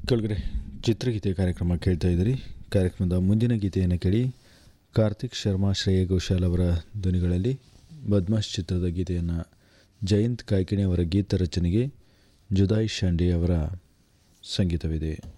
ಕೆಳಗಡೆ ಚಿತ್ರಗೀತೆ ಕಾರ್ಯಕ್ರಮ ಕೇಳ್ತಾ ಇದ್ದೀರಿ. ಕಾರ್ಯಕ್ರಮದ ಮುಂದಿನ ಗೀತೆಯನ್ನು ಕೇಳಿ. ಕಾರ್ತಿಕ್ ಶರ್ಮಾ, ಶ್ರೇಯಾ ಘೋಷಾಲ್ ಅವರ ಧ್ವನಿಗಳಲ್ಲಿ ಬದ್ಮಾಶ್ ಚಿತ್ರದ ಗೀತೆಯನ್ನು ಜಯಂತ್ ಕಾಯ್ಕಿಣಿ ಅವರ ಗೀತ ರಚನೆಗೆ ಜುದಾಯಿ ಶಾಂಡೆ ಅವರ ಸಂಗೀತವಿದೆ.